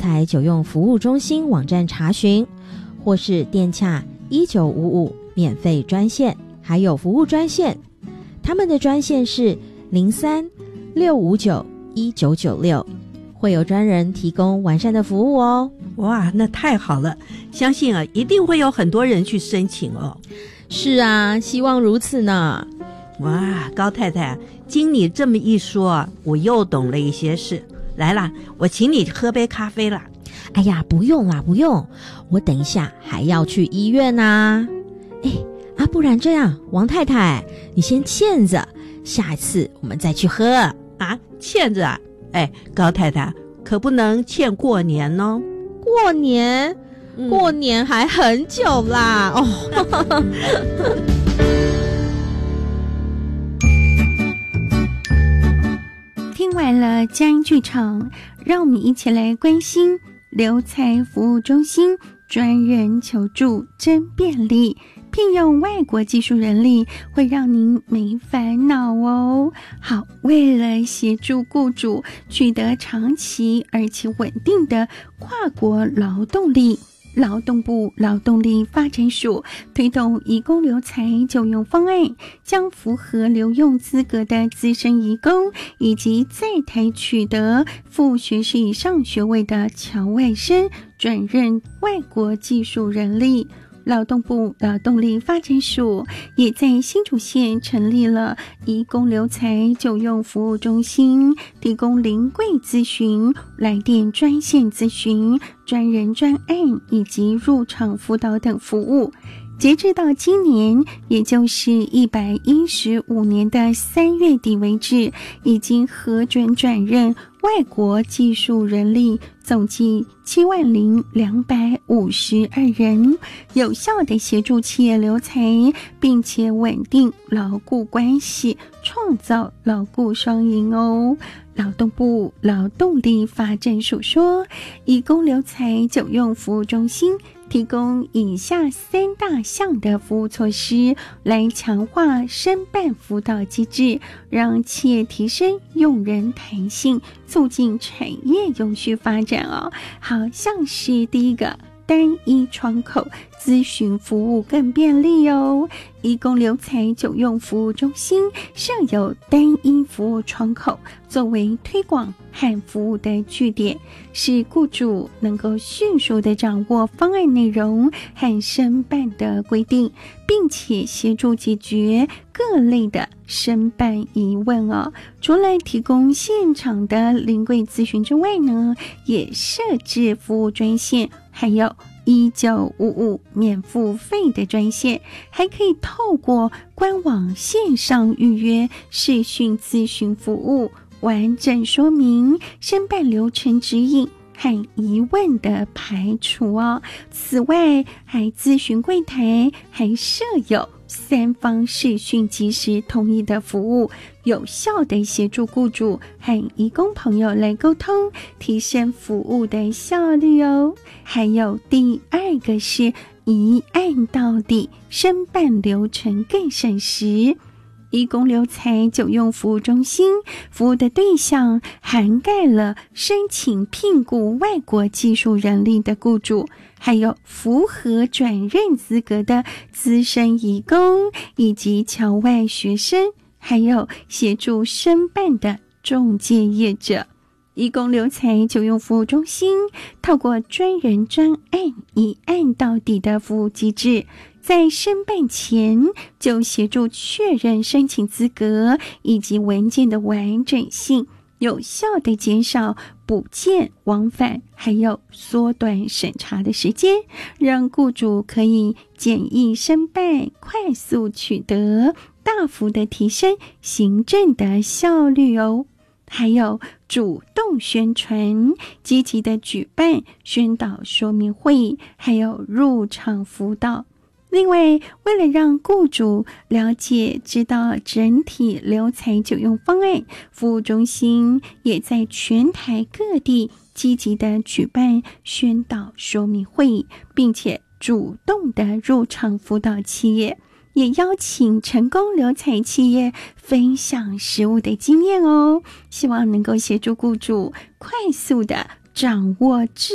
才久用服务中心网站查询，或是电洽1955免费专线，还有服务专线，他们的专线是03-659-1996，会有专人提供完善的服务哦。 哇，那太好了，相信一定会有很多人去申请哦。 是啊，希望如此呢。 哇，高太太，经你这么一说，我又懂了一些事。来啦，我请你喝杯咖啡啦。 哎呀，不用啦，不用，我等一下还要去医院啊。不然这样，王太太，你先欠着，下一次我们再去喝啊。欠着啊？高太太，可不能欠过年哦。 过年？过年还很久啦。 听完了佳音剧场，让我们一起来关心留才服务中心专人求助真便利，聘用外国技术人力会让您没烦恼哦。好，为了协助雇主取得长期而且稳定的跨国劳动力，劳动部劳动力发展署推动移工留才就用方案，将符合留用资格的资深移工以及在台取得副学士以上学位的侨外生转任外国技术人力。劳动部劳动力发展署也在新竹县成立了移工留才就用服务中心，提供临柜咨询、来电专线咨询、专人专案以及入场辅导等服务。截至到今年，也就是115年的3月底为止，已经核准转任外国技术人力总计70252人，有效地协助企业留才，并且稳定劳雇关系，创造劳雇双赢哦。劳动部劳动力发展署说，移工留才就用服务中心提供以下3大项的服务措施，来强化申办辅导机制，让企业提升用人弹性，促进产业永续发展哦。好像是第一个，单一窗口咨询服务更便利哦。移工留才就用服务中心设有单一服务窗口，作为推广和服务的据点，使雇主能够迅速地掌握方案内容和申办的规定，并且协助解决各类的申办疑问哦。除了提供现场的临柜咨询之外呢，也设置服务专线，还有1955免付费的专线，还可以透过官网线上预约视讯咨询服务，完整说明申办流程指引和疑问的排除哦。此外，还咨询柜台还设有3方视讯即时同意的服务，有效地协助雇主和移工朋友来沟通，提升服务的效率哦。还有第2个是一案到底，申办流程更省时。移工留才就用服务中心服务的对象涵盖了申请聘雇外国技术人力的雇主，还有符合转任资格的资深移工以及侨外学生，还有协助申办的中介业者。移工留才就用服务中心透过专人专案一案到底的服务机制，在申办前就协助确认申请资格以及文件的完整性，有效地减少补件往返，还有缩短审查的时间，让雇主可以简易申办，快速取得，大幅地提升行政的效率哦。还有主动宣传，积极的举办宣导说明会，还有入场辅导。另外，为了让雇主了解知道整体留才就用方案，服务中心也在全台各地积极的举办宣导说明会，并且主动的入场辅导企业，也邀请成功留才企业分享实务的经验哦，希望能够协助雇主快速的掌握